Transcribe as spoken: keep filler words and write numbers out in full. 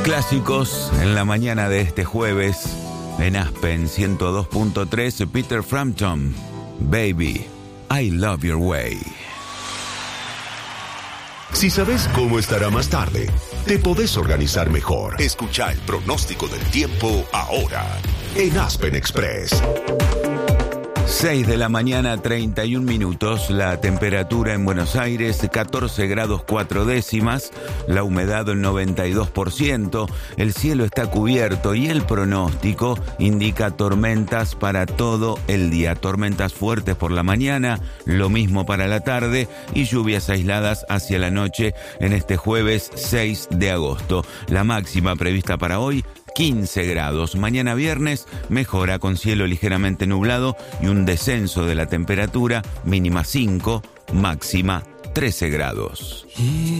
Clásicos en la mañana de este jueves en Aspen ciento dos punto tres, Peter Frampton, Baby, I Love Your Way. Si sabes cómo estará más tarde, te podés organizar mejor. Escucha el pronóstico del tiempo ahora en Aspen Express. seis de la mañana, treinta y un minutos, la temperatura en Buenos Aires, catorce grados cuatro décimas, la humedad el noventa y dos por ciento, el cielo está cubierto y el pronóstico indica tormentas para todo el día, tormentas fuertes por la mañana, lo mismo para la tarde y lluvias aisladas hacia la noche en este jueves seis de agosto. La máxima prevista para hoy, quince grados. Mañana viernes mejora con cielo ligeramente nublado y un descenso de la temperatura, mínima cinco, máxima trece grados.